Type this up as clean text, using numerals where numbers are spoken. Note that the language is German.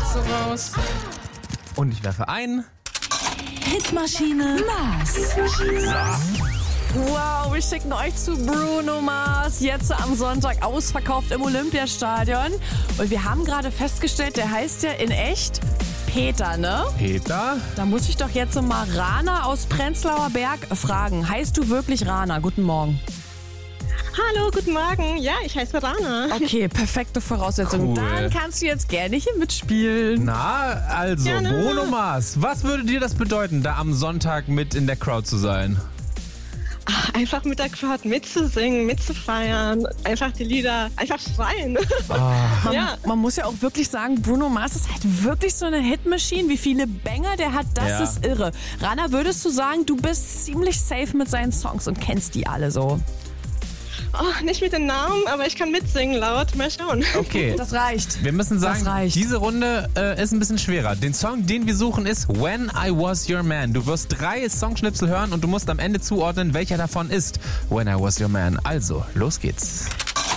Kekse raus. Und ich werfe ein. Hitmaschine Mars. Wow, wir schicken euch zu Bruno Mars. Jetzt am Sonntag ausverkauft im Olympiastadion. Und wir haben gerade festgestellt, der heißt ja in echt Peter, ne? Peter? Da muss ich doch jetzt mal Rana aus Prenzlauer Berg fragen. Heißt du wirklich Rana? Guten Morgen. Hallo, guten Morgen. Ja, ich heiße Rana. Okay, perfekte Voraussetzung. Cool. Dann kannst du jetzt gerne hier mitspielen. Na, also, Gerne. Bruno Mars, was würde dir das bedeuten, da am Sonntag mit in der Crowd zu sein? Einfach mit der Crowd mitzusingen, mitzufeiern, einfach die Lieder, einfach schreien. Ja. Man muss ja auch wirklich sagen, Bruno Mars ist halt wirklich so eine Hitmaschine. Wie viele Banger der hat, das Ja. ist irre. Rana, würdest du sagen, du bist ziemlich safe mit seinen Songs und kennst die alle so? Oh, nicht mit den Namen, aber ich kann mitsingen laut. Mal schauen. Okay. Das reicht. Wir müssen sagen, Das reicht. diese Runde ist ein bisschen schwerer. Den Song, den wir suchen, ist When I Was Your Man. Du wirst 3 Songschnipsel hören und du musst am Ende zuordnen, welcher davon ist When I Was Your Man. Also, los geht's.